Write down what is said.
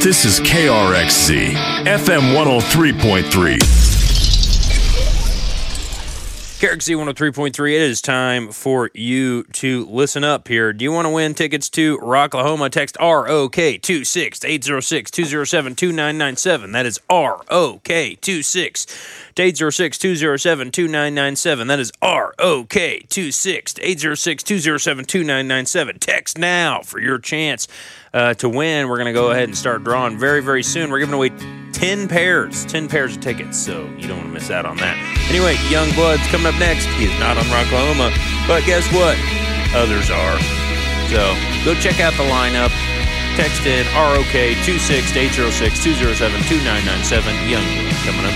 This is KRXZ, FM 103.3. KRXZ 103.3, it is time for you to listen up here. Do you want to win tickets to Rocklahoma? Text ROK26 806 207 2997. That is ROK26 806 207 2997. That is ROK26 806 207 2997. Text now for your chance to win. We're going to go ahead and start drawing very, very soon. We're giving away 10 pairs of tickets, so you don't want to miss out on that. Anyway, Young Blood's coming up next. He is not on Rocklahoma, but guess what? Others are. So go check out the lineup. Text in ROK26 806 207 2997. Young Blood coming up